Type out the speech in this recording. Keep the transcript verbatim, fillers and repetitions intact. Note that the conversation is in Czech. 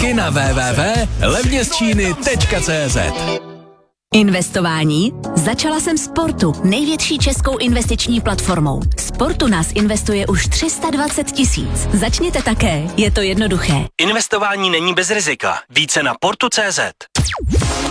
Taky na w w w tečka levně z číny tečka cé zet. Investování? Začala jsem Sportu, největší českou investiční platformou. Sportu nás investuje už tři sta dvacet tisíc. Začněte také, je to jednoduché. Investování není bez rizika. Více na portu tečka cé zet.